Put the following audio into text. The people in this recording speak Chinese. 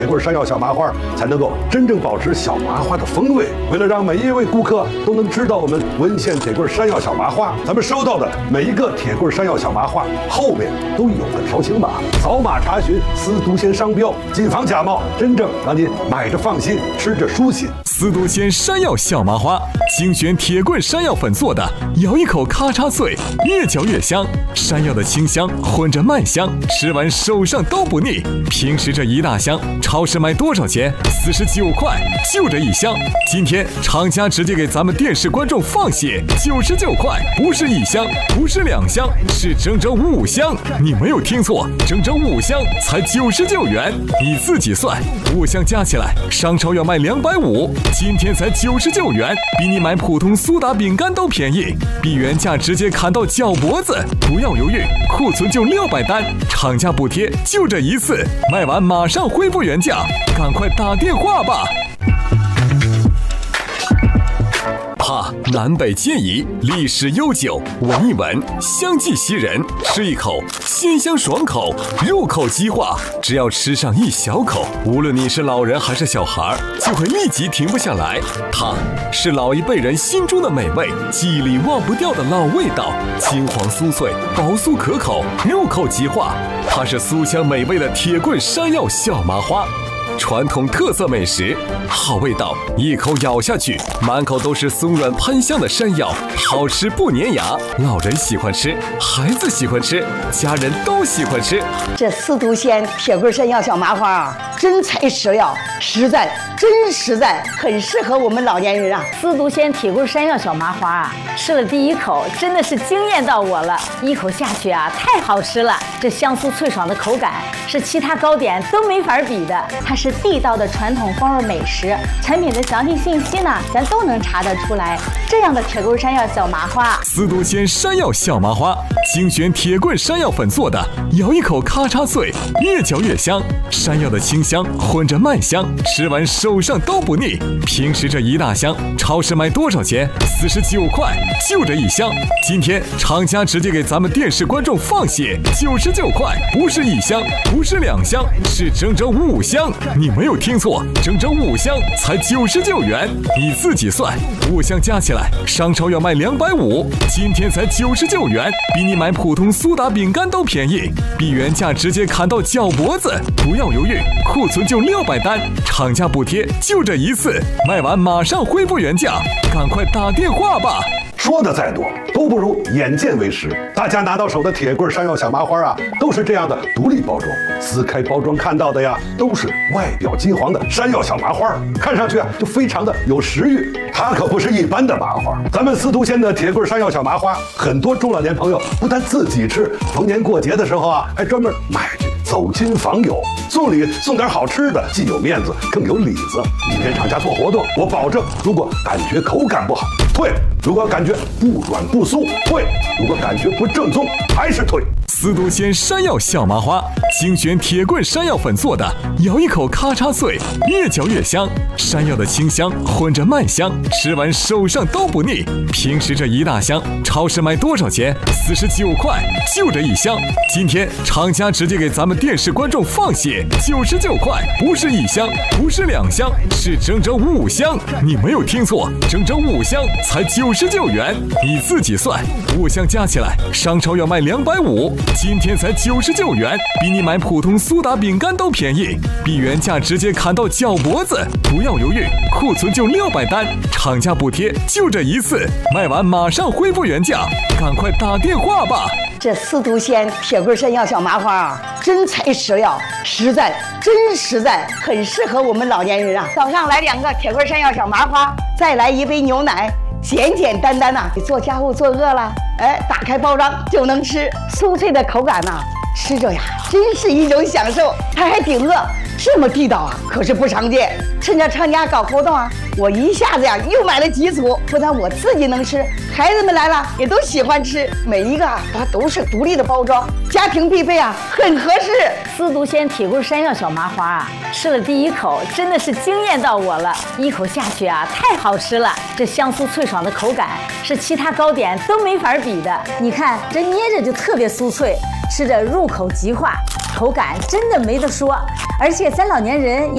铁棍山药小麻花才能够真正保持小麻花的风味。为了让每一位顾客都能知道我们文献铁棍山药小麻花，咱们收到的每一个铁棍山药小麻花后面都有个条形码，扫码查询司都鲜商标，谨防假冒，真正让您买着放心，吃着舒心。 司都鲜山药小麻花，精选铁棍山药粉做的，咬一口咔嚓脆，越嚼越香。山药的清香混着麦香，吃完手上都不腻。平时这一大箱，超市卖多少钱？49块，就这一箱。今天厂家直接给咱们电视观众放血，99块，不是一箱，不是2箱，是整整5箱。你没有听错，整整5箱才99元。你自己算，5箱加起来，商超要卖250，今天才99元，比你买普通苏打饼干都便宜，比原价直接砍到脚脖子。不要犹豫，库存就600单，厂家补贴就这一次，卖完马上恢复原价，赶快打电话吧。南北皆宜，历史悠久，闻一闻香气袭人，吃一口鲜香爽口，入口即化。只要吃上一小口，无论你是老人还是小孩，就会立即停不下来。它是老一辈人心中的美味，记忆里忘不掉的老味道，金黄酥脆，薄酥可口，入口即化。它是酥香美味的铁棍山药小麻花。传统特色美食，好味道，一口咬下去，满口都是松软喷香的山药，好吃不粘牙，老人喜欢吃，孩子喜欢吃，家人都喜欢吃。 这司都鲜铁棍山药小麻花啊，真材实料，实在，真实在，很适合我们老年人啊。 司都鲜铁棍山药小麻花啊，吃了第一口真的是惊艳到我了，一口下去啊，太好吃了。这香酥脆爽的口感是其他糕点都没法比的，它是地道的传统风味美食，产品的详细信息呢，咱都能查得出来。这样的铁棍山药小麻花， 司都鲜山药小麻花，精选铁棍山药粉做的，咬一口咔嚓脆，越嚼越香。山药的清香混着麦香，吃完手上都不腻。平时这一大箱，超市卖多少钱？49块，就这一箱。今天厂家直接给咱们电视观众放血，99块，不是一箱，不是2箱，是整整5箱。你没有听错，整整5箱才99元。你自己算，5箱加起来，商超要卖250，今天才99元，比你买普通苏打饼干都便宜，比原价直接砍到脚脖子。不要犹豫，库存就600单，厂家补贴就这一次，卖完马上恢复原价，赶快打电话吧。 说的再多都不如眼见为实。大家拿到手的铁棍山药小麻花啊，都是这样的独立包装，撕开包装看到的呀，都是外表金黄的山药小麻花，看上去啊就非常的有食欲。它可不是一般的麻花，咱们司都鲜的铁棍山药小麻花，很多中老年朋友不但自己吃，逢年过节的时候啊，还专门买去走亲访友，送礼送点好吃的，既有面子更有里子。你跟厂家做活动，我保证，如果感觉口感不好退，如果感觉不软不酥退，如果感觉不正宗还是退。 司都鲜山药小麻花，精选铁棍山药粉做的，咬一口咔嚓脆，越嚼越香。山药的清香混着麦香，吃完手上都不腻。平时这一大箱，超市卖多少钱？49块，就这一箱。今天厂家直接给咱们电视观众放血，99块，不是一箱，不是2箱，是整整5箱。你没有听错，整整5箱才99元。你自己算，5箱加起来，商超要卖250。今天才99元，比你买普通苏打饼干都便宜，比原价直接砍到脚脖子。不要犹豫，库存就600单，厂家补贴就这一次，卖完马上恢复原价，赶快打电话吧。 这司都鲜铁棍山药小麻花啊，真材实料，实在，真实在，很适合我们老年人啊。早上来2个铁棍山药小麻花，再来1杯牛奶。简简单单呐，你做家务做饿了，打开包装就能吃，酥脆的口感呐，吃着呀真是一种享受。它还顶饿，这么地道啊，可是不常见。趁着厂家搞活动啊，我一下子呀又买了几组，不但我自己能吃，孩子们来了也都喜欢吃。每一个啊，它都是独立的包装，家庭必备啊，很合适。 司都鲜铁棍山药小麻花啊，吃了第一口真的是惊艳到我了，一口下去啊，太好吃了。这香酥脆爽的口感是其他糕点都没法比的。你看这捏着就特别酥脆，吃着入口即化，口感真的没得说。而且咱老年人也